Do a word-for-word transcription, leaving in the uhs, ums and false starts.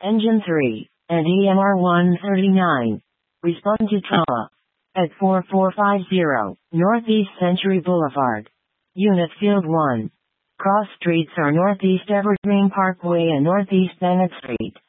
Engine three, and E M R one thirty-nine. Respond to Toa. At four four five zero, Northeast Century Boulevard. Unit Field one. Cross streets are Northeast Evergreen Parkway and Northeast Bennett Street.